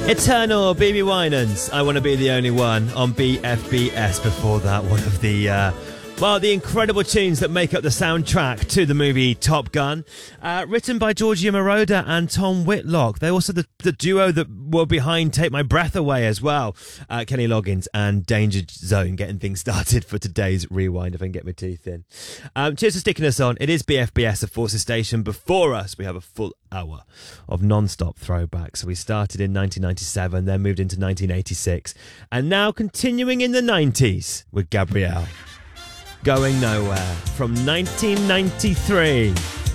Eternal, BB Winans. I Want to Be the Only One on BFBS. Before that, one of the the incredible tunes that make up the soundtrack to the movie Top Gun, written by Giorgio Moroder and Tom Whitlock. They're also the duo that were behind Take My Breath Away as well. Kenny Loggins and Danger Zone getting things started for today's Rewind, if I can get my teeth in. Cheers for sticking us on. It is BFBS, the Forces Station. Before us, we have a full hour of non-stop throwback. So we started in 1997, then moved into 1986, and now continuing in the 90s with Gabrielle. Going Nowhere from 1993.